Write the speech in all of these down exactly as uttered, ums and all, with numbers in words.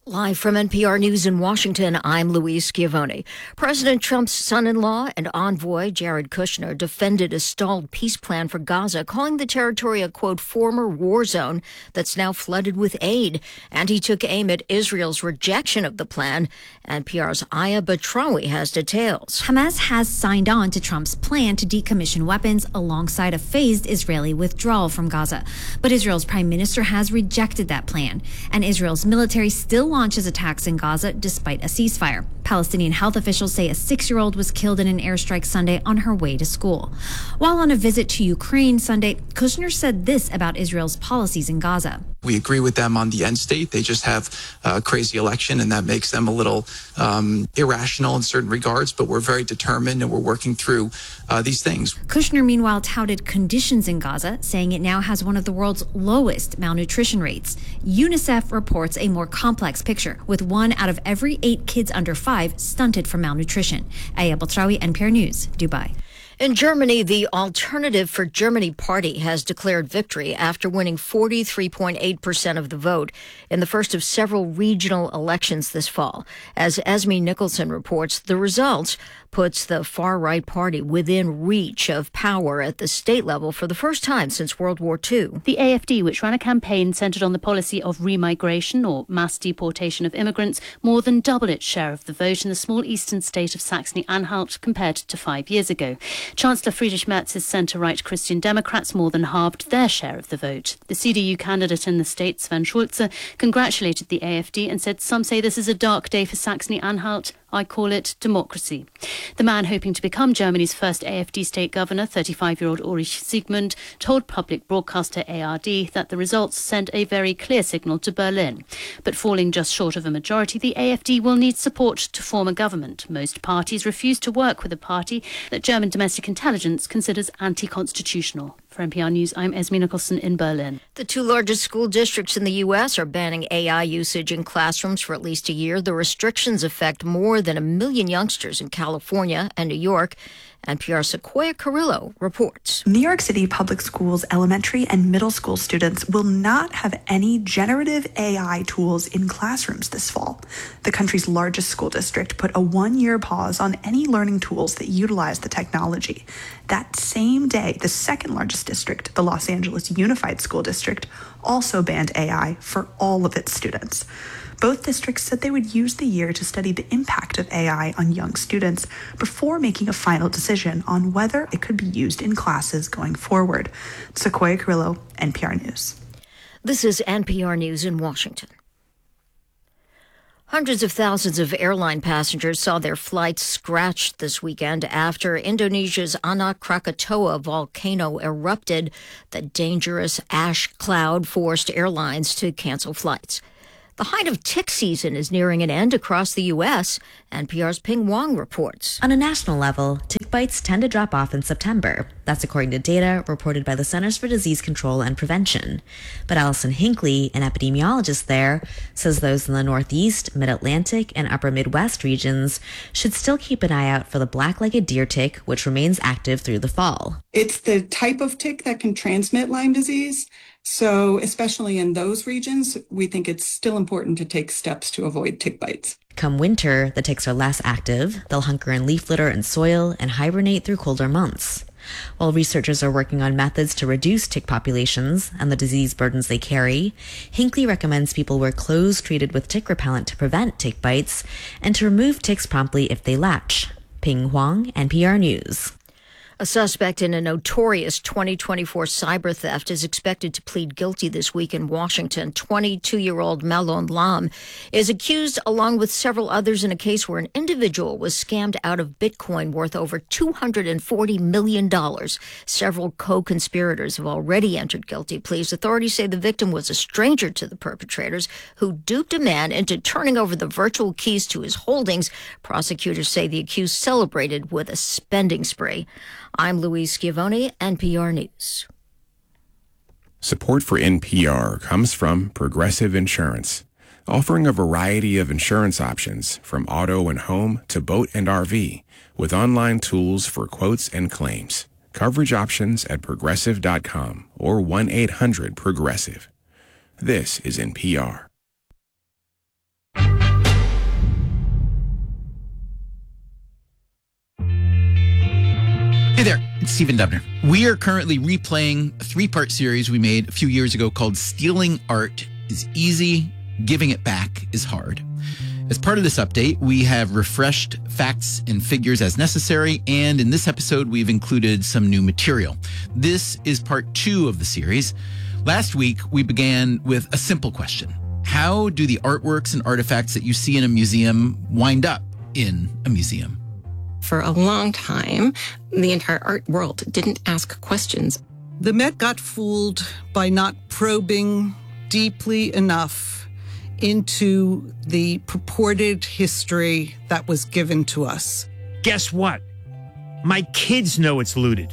Live from N P R News in Washington, I'm Louise Schiavone. President Trump's son-in-law and envoy, Jared Kushner, defended a stalled peace plan for Gaza, calling the territory a, quote, former war zone that's now flooded with aid. And he took aim at Israel's rejection of the plan. N P R's Aya Batrawi has details. Hamas has signed on to Trump's plan to decommission weapons alongside a phased Israeli withdrawal from Gaza. But Israel's prime minister has rejected that plan. And Israel's military still launches attacks in Gaza despite a ceasefire. Palestinian health officials say a six-year-old was killed in an airstrike Sunday on her way to school. While on a visit to Ukraine Sunday, Kushner said this about Israel's policies in Gaza. We agree with them on the end state. They just have a crazy election, and that makes them a little um, irrational in certain regards, but we're very determined and we're working through uh, these things. Kushner, meanwhile, touted conditions in Gaza, saying it now has one of the world's lowest malnutrition rates. UNICEF reports a more complex picture, with one out of every eight kids under five stunted from malnutrition. Aya Batrawi, N P R News, Dubai. In Germany, the Alternative for Germany party has declared victory after winning forty-three point eight percent of the vote in the first of several regional elections this fall. As Esme Nicholson reports, the results puts the far-right party within reach of power at the state level for the first time since World War Two. The A F D, which ran a campaign centred on the policy of remigration or mass deportation of immigrants, more than doubled its share of the vote in the small eastern state of Saxony-Anhalt compared to five years ago. Chancellor Friedrich Merz's centre-right Christian Democrats more than halved their share of the vote. The C D U candidate in the state, Sven Schulze, congratulated the A F D and said, "Some say this is a dark day for Saxony-Anhalt. I call it democracy." The man hoping to become Germany's first A F D state governor, thirty-five-year-old Ulrich Siegmund, told public broadcaster A R D that the results sent a very clear signal to Berlin. But falling just short of a majority, the A F D will need support to form a government. Most parties refuse to work with a party that German domestic intelligence considers anti-constitutional. For N P R News, I'm Esme Nicholson in Berlin. The two largest school districts in the U S are banning A I usage in classrooms for at least a year. The restrictions affect more than a million youngsters in California and New York. N P R's Sequoia Carrillo reports. New York City public schools elementary and middle school students will not have any generative A I tools in classrooms this fall. The country's largest school district put a one-year pause on any learning tools that utilize the technology. That same day, the second largest district, the Los Angeles Unified School District, also banned A I for all of its students. Both districts said they would use the year to study the impact of A I on young students before making a final decision on whether it could be used in classes going forward. Sequoia Carrillo, N P R News. This is N P R News in Washington. Hundreds of thousands of airline passengers saw their flights scratched this weekend after Indonesia's Anak Krakatoa volcano erupted. The dangerous ash cloud forced airlines to cancel flights. The height of tick season is nearing an end across the U S. N P R's Ping Wong reports. On a national level, tick bites tend to drop off in September. That's according to data reported by the Centers for Disease Control and Prevention. But Allison Hinckley, an epidemiologist there, says those in the Northeast, Mid-Atlantic, and Upper Midwest regions should still keep an eye out for the black-legged deer tick, which remains active through the fall. It's the type of tick that can transmit Lyme disease. So especially in those regions, we think it's still important to take steps to avoid tick bites. Come winter, the ticks are less active. They'll hunker in leaf litter and soil and hibernate through colder months. While researchers are working on methods to reduce tick populations and the disease burdens they carry, Hinckley recommends people wear clothes treated with tick repellent to prevent tick bites and to remove ticks promptly if they latch. Ping Huang, N P R News. A suspect in a notorious twenty twenty-four cyber theft is expected to plead guilty this week in Washington. twenty-two-year-old Malon Lam is accused, along with several others, in a case where an individual was scammed out of Bitcoin worth over two hundred forty million dollars. Several co-conspirators have already entered guilty pleas. Authorities say the victim was a stranger to the perpetrators who duped a man into turning over the virtual keys to his holdings. Prosecutors say the accused celebrated with a spending spree. I'm Louise Schiavone, N P R News. Support for N P R comes from Progressive Insurance, offering a variety of insurance options from auto and home to boat and R V, with online tools for quotes and claims. Coverage options at progressive dot com or one eight hundred progressive. This is N P R. Hey there, it's Stephen Dubner. We are currently replaying a three-part series we made a few years ago called Stealing Art is Easy, Giving It Back is Hard. As part of this update, we have refreshed facts and figures as necessary, and in this episode, we've included some new material. This is part two of the series. Last week, we began with a simple question. How do the artworks and artifacts that you see in a museum wind up in a museum? For a long time, the entire art world didn't ask questions. The Met got fooled by not probing deeply enough into the purported history that was given to us. Guess what? My kids know it's looted.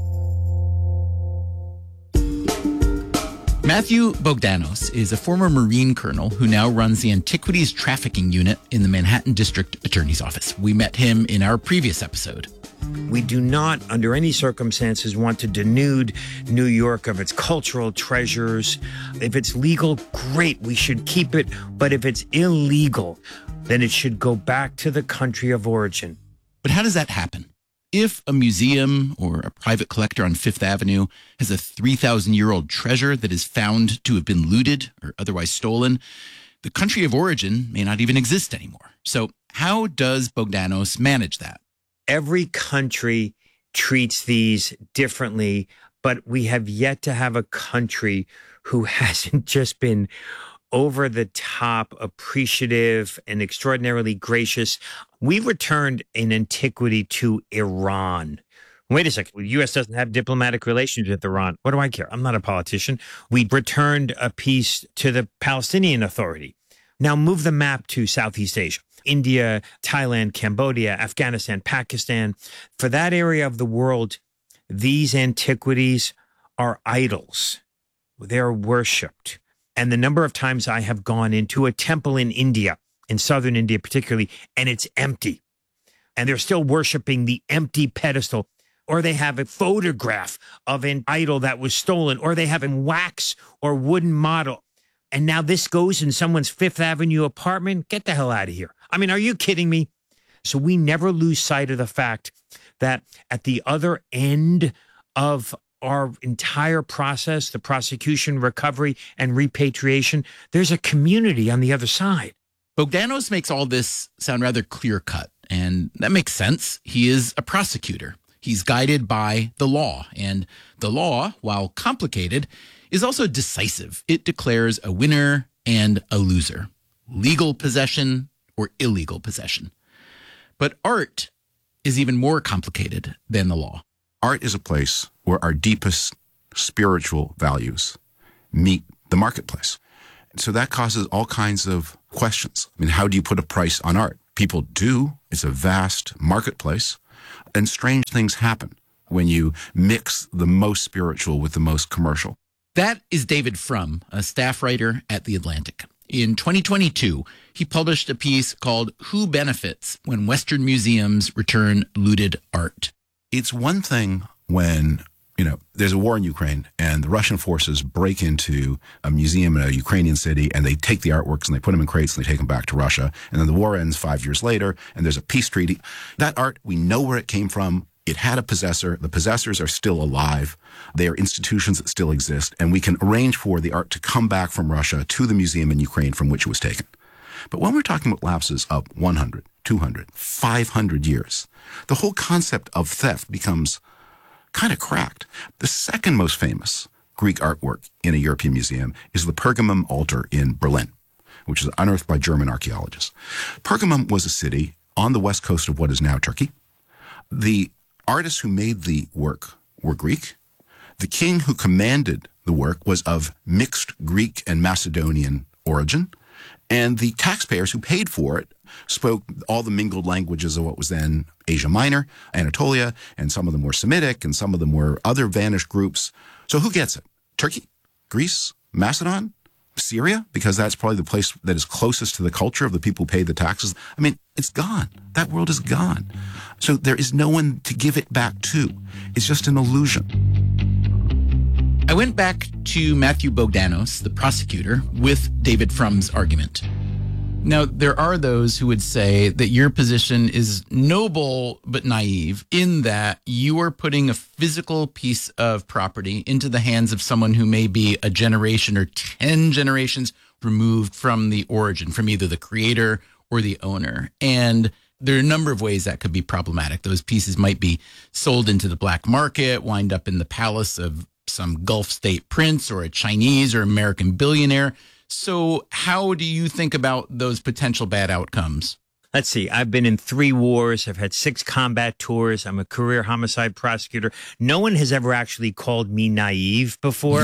Matthew Bogdanos is a former Marine colonel who now runs the Antiquities Trafficking Unit in the Manhattan District Attorney's Office. We met him in our previous episode. We do not, under any circumstances, want to denude New York of its cultural treasures. If it's legal, great, we should keep it. But if it's illegal, then it should go back to the country of origin. But how does that happen? If a museum or a private collector on Fifth Avenue has a three thousand year old treasure that is found to have been looted or otherwise stolen, the country of origin may not even exist anymore. So how does Bogdanos manage that? Every country treats these differently, but we have yet to have a country who hasn't just been over the top, appreciative, and extraordinarily gracious. We returned an antiquity to Iran. Wait a second. The U S doesn't have diplomatic relations with Iran. What do I care? I'm not a politician. We returned a piece to the Palestinian Authority. Now move the map to Southeast Asia. India, Thailand, Cambodia, Afghanistan, Pakistan. For that area of the world, these antiquities are idols. They're worshipped. And the number of times I have gone into a temple in India, in southern India particularly, and it's empty. And they're still worshiping the empty pedestal. Or they have a photograph of an idol that was stolen, or they have a wax or wooden model. And now this goes in someone's Fifth Avenue apartment? Get the hell out of here. I mean, are you kidding me? So we never lose sight of the fact that at the other end of our entire process, the prosecution, recovery, and repatriation, there's a community on the other side. Bogdanos makes all this sound rather clear-cut, and that makes sense. He is a prosecutor. He's guided by the law, and the law, while complicated, is also decisive. It declares a winner and a loser, legal possession or illegal possession. But art is even more complicated than the law. Art is a place where our deepest spiritual values meet the marketplace. So that causes all kinds of questions. I mean, how do you put a price on art? People do. It's a vast marketplace. And strange things happen when you mix the most spiritual with the most commercial. That is David Frum, a staff writer at The Atlantic. In twenty twenty-two, he published a piece called Who Benefits When Western Museums Return Looted Art? It's one thing when, you know, there's a war in Ukraine and the Russian forces break into a museum in a Ukrainian city and they take the artworks and they put them in crates and they take them back to Russia. And then the war ends five years later and there's a peace treaty. That art, we know where it came from. It had a possessor. The possessors are still alive. They are institutions that still exist. And we can arrange for the art to come back from Russia to the museum in Ukraine from which it was taken. But when we're talking about lapses of one hundred, two hundred, five hundred years, the whole concept of theft becomes kind of cracked. The second most famous Greek artwork in a European museum is the Pergamum altar in Berlin, which is unearthed by German archaeologists. Pergamum was a city on the west coast of what is now Turkey. The artists who made the work were Greek. The king who commanded the work was of mixed Greek and Macedonian origin. And the taxpayers who paid for it spoke all the mingled languages of what was then Asia Minor, Anatolia, and some of them were Semitic, and some of them were other vanished groups. So who gets it? Turkey? Greece? Macedon? Syria? Because that's probably the place that is closest to the culture of the people who paid the taxes. I mean, it's gone. That world is gone. So there is no one to give it back to. It's just an illusion. I went back to Matthew Bogdanos, the prosecutor, with David Frum's argument. Now, there are those who would say that your position is noble but naive in that you are putting a physical piece of property into the hands of someone who may be a generation or ten generations removed from the origin, from either the creator or the owner. And there are a number of ways that could be problematic. Those pieces might be sold into the black market, wind up in the palace of some Gulf state prince or a Chinese or American billionaire. So how do you think about those potential bad outcomes? Let's see. I've been in three wars. I've had six combat tours. I'm a career homicide prosecutor. No one has ever actually called me naive before.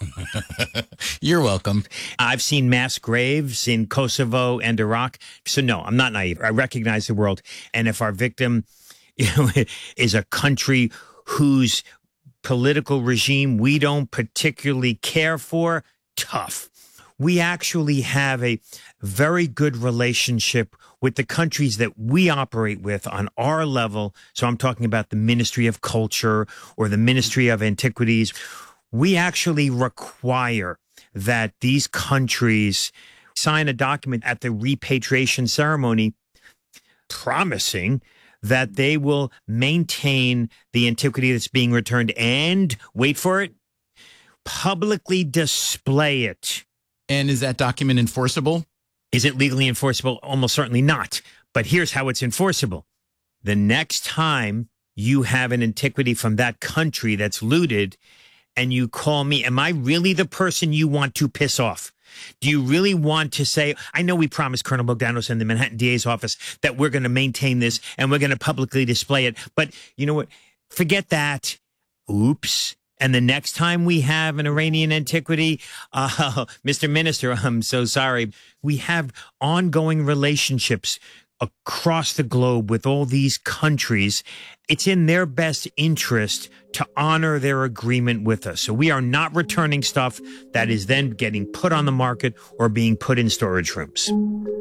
You're welcome. I've seen mass graves in Kosovo and Iraq. So no, I'm not naive. I recognize the world. And if our victim, you know, is a country whose political regime we don't particularly care for, tough. We actually have a very good relationship with the countries that we operate with on our level. So I'm talking about the Ministry of Culture or the Ministry of Antiquities. We actually require that these countries sign a document at the repatriation ceremony promising that they will maintain the antiquity that's being returned and, wait for it, publicly display it. And is that document enforceable? Is it legally enforceable? Almost certainly not. But here's how it's enforceable. The next time you have an antiquity from that country that's looted and you call me, am I really the person you want to piss off? Do you really want to say, I know we promised Colonel Bogdanos in the Manhattan D A's office that we're going to maintain this and we're going to publicly display it. But you know what? Forget that. Oops. And the next time we have an Iranian antiquity, uh, Mister Minister, I'm so sorry. We have ongoing relationships across the globe with all these countries. It's in their best interest to honor their agreement with us. So we are not returning stuff that is then getting put on the market or being put in storage rooms.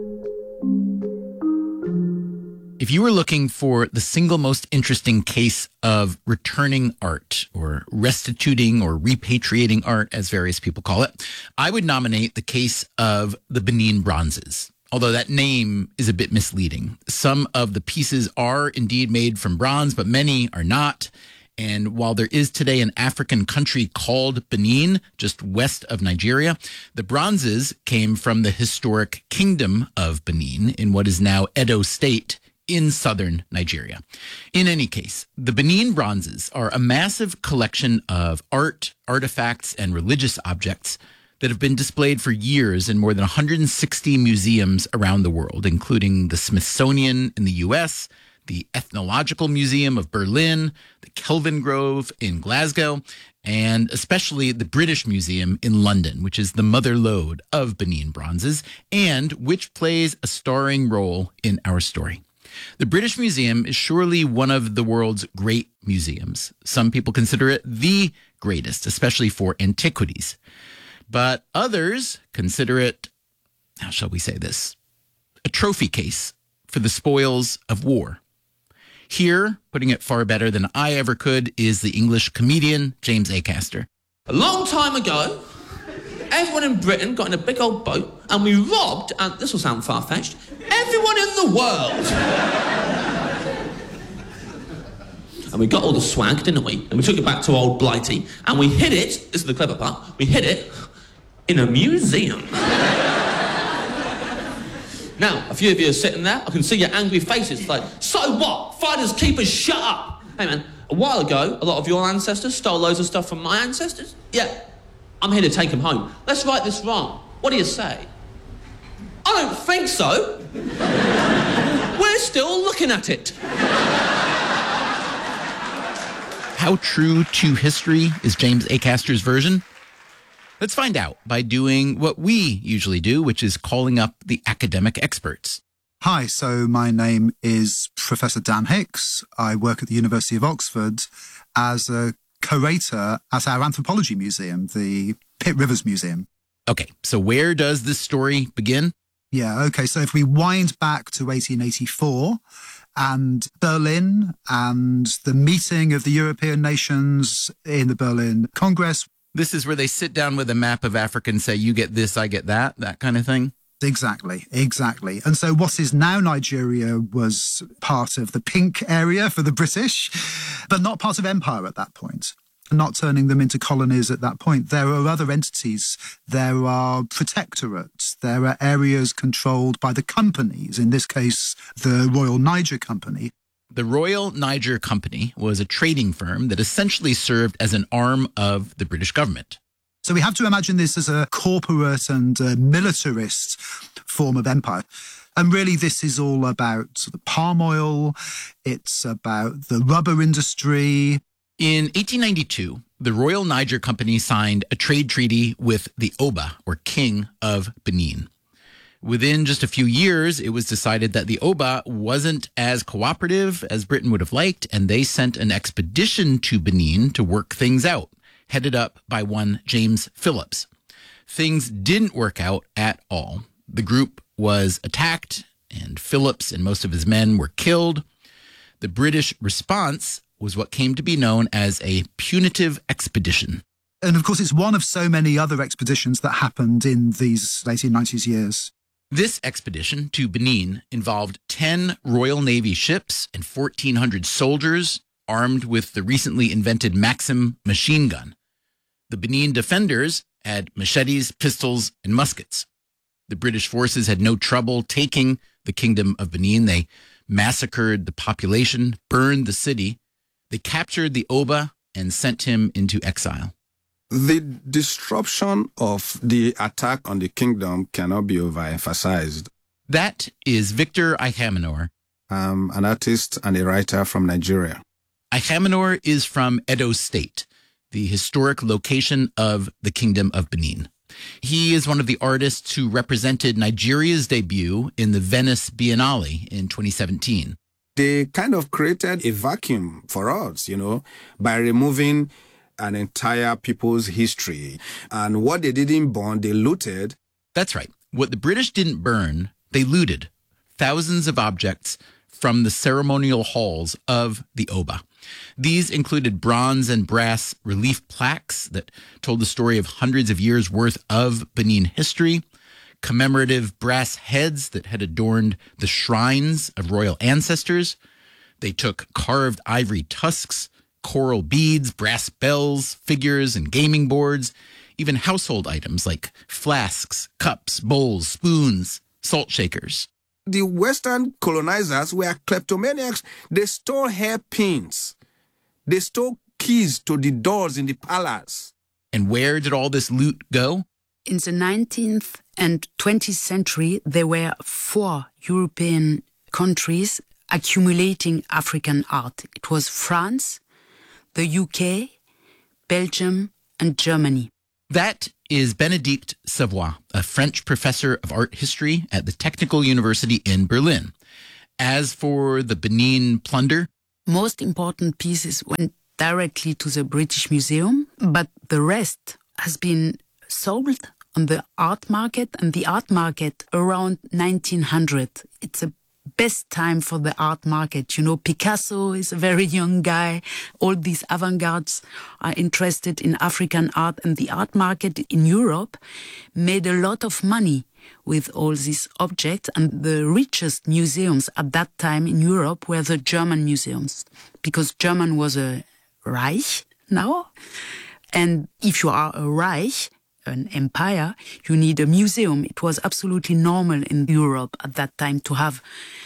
If you were looking for the single most interesting case of returning art or restituting or repatriating art, as various people call it, I would nominate the case of the Benin bronzes. Although that name is a bit misleading. Some of the pieces are indeed made from bronze, but many are not. And while there is today an African country called Benin, just west of Nigeria, the bronzes came from the historic kingdom of Benin in what is now Edo State in southern Nigeria. In any case, the Benin bronzes are a massive collection of art, artifacts, and religious objects that have been displayed for years in more than one hundred sixty museums around the world, including the Smithsonian in the U S, the Ethnological Museum of Berlin, the Kelvingrove in Glasgow, and especially the British Museum in London, which is the mother lode of Benin bronzes and which plays a starring role in our story. The British Museum is surely one of the world's great museums. Some people consider it the greatest, especially for antiquities. But others consider it, how shall we say this, a trophy case for the spoils of war. Here, putting it far better than I ever could, is the English comedian James Acaster. A long time ago, everyone in Britain got in a big old boat and we robbed, and this will sound far-fetched, everyone in the world. And we got all the swag, didn't we? And we took it back to old Blighty and we hid it, this is the clever part, we hid it in a museum. Now, a few of you are sitting there, I can see your angry faces. It's like, so what? Fighters, keepers, shut up! Hey man, a while ago, a lot of your ancestors stole loads of stuff from my ancestors. Yeah, I'm here to take them home. Let's right this wrong. What do you say? I don't think so. We're still looking at it. How true to history is James Acaster's version? Let's find out by doing what we usually do, which is calling up the academic experts. Hi, so my name is Professor Dan Hicks. I work at the University of Oxford as a curator at our anthropology museum, the Pitt Rivers Museum. Okay, so where does this story begin? Yeah, okay, so if we wind back to eighteen eighty-four and Berlin and the meeting of the European nations in the Berlin Congress. This is where they sit down with a map of Africa and say, you get this, I get that, that kind of thing? Exactly, exactly. And so what is now Nigeria was part of the pink area for the British, but not part of empire at that point, not turning them into colonies at that point. There are other entities. There are protectorates. There are areas controlled by the companies, in this case, the Royal Niger Company. The Royal Niger Company was a trading firm that essentially served as an arm of the British government. So we have to imagine this as a corporate and a militarist form of empire. And really, this is all about the palm oil. It's about the rubber industry. In eighteen ninety-two, the Royal Niger Company signed a trade treaty with the Oba, or King of Benin. Within just a few years, it was decided that the Oba wasn't as cooperative as Britain would have liked, and they sent an expedition to Benin to work things out, headed up by one James Phillips. Things didn't work out at all. The group was attacked, and Phillips and most of his men were killed. The British response was what came to be known as a punitive expedition. And of course, it's one of so many other expeditions that happened in these eighteen nineties years. This expedition to Benin involved ten Royal Navy ships and fourteen hundred soldiers armed with the recently invented Maxim machine gun. The Benin defenders had machetes, pistols, and muskets. The British forces had no trouble taking the Kingdom of Benin. They massacred the population, burned the city. They captured the Oba and sent him into exile. The disruption of the attack on the kingdom cannot be overemphasized. That is Victor Ihamenor. I'm an artist and a writer from Nigeria. Ihamenor is from Edo State, the historic location of the Kingdom of Benin. He is one of the artists who represented Nigeria's debut in the Venice Biennale in twenty seventeen. They kind of created a vacuum for us, you know, by removing an entire people's history. And what they didn't burn, they looted. That's right. What the British didn't burn, they looted thousands of objects from the ceremonial halls of the Oba. These included bronze and brass relief plaques that told the story of hundreds of years' worth of Benin history, commemorative brass heads that had adorned the shrines of royal ancestors. They took carved ivory tusks, coral beads, brass bells, figures, and gaming boards, even household items like flasks, cups, bowls, spoons, salt shakers. The Western colonizers were kleptomaniacs. They stole hairpins. They stole keys to the doors in the palace. And where did all this loot go? In the nineteenth and twentieth century, there were four European countries accumulating African art. It was France, the U K, Belgium, and Germany. That is Bénédicte Savoy, a French professor of art history at the Technical University in Berlin. As for the Benin plunder, most important pieces went directly to the British Museum, but the rest has been sold on the art market, and the art market around nineteen hundred. It's the best time for the art market. You know, Picasso is a very young guy. All these avant-gardes are interested in African art, and the art market in Europe made a lot of money with all these objects. And the richest museums at that time in Europe were the German museums, because German was a Reich now. And if you are a Reich, an empire, you need a museum. It was absolutely normal in Europe at that time to have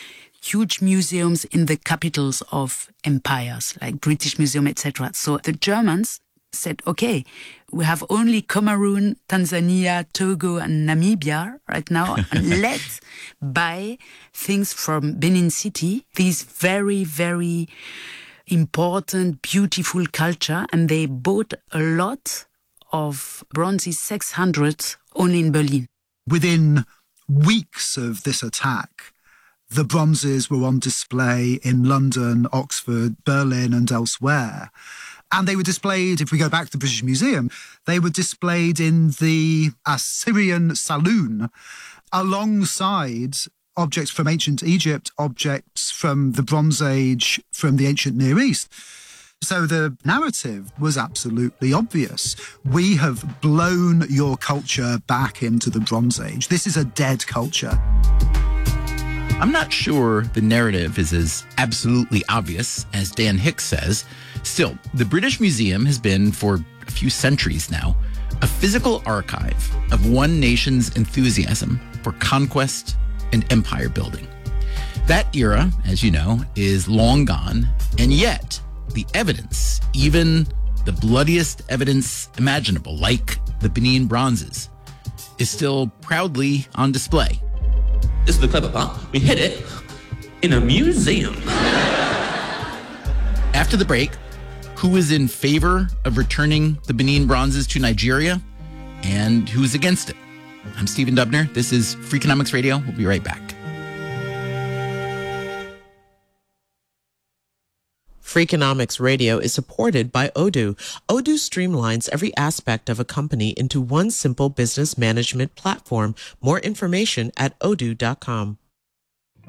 huge museums in the capitals of empires, like British Museum, et cetera. So the Germans said, okay, we have only Cameroon, Tanzania, Togo, and Namibia right now, and let's buy things from Benin City, these very, very important, beautiful culture, and they bought a lot of bronzes six hundred only in Berlin. Within weeks of this attack, the bronzes were on display in London, Oxford, Berlin, and elsewhere. And they were displayed, if we go back to the British Museum, they were displayed in the Assyrian Saloon alongside objects from ancient Egypt, objects from the Bronze Age, from the ancient Near East. So the narrative was absolutely obvious. We have blown your culture back into the Bronze Age. This is a dead culture. I'm not sure the narrative is as absolutely obvious as Dan Hicks says. Still, the British Museum has been, for a few centuries now, a physical archive of one nation's enthusiasm for conquest and empire building. That era, as you know, is long gone, and yet the evidence, even the bloodiest evidence imaginable, like the Benin bronzes, is still proudly on display. This is the clever part. We hid it in a museum. After the break, who is in favor of returning the Benin bronzes to Nigeria and who is against it? I'm Stephen Dubner. This is Freakonomics Radio. We'll be right back. Freakonomics Radio is supported by Odoo. Odoo streamlines every aspect of a company into one simple business management platform. More information at odoo dot com.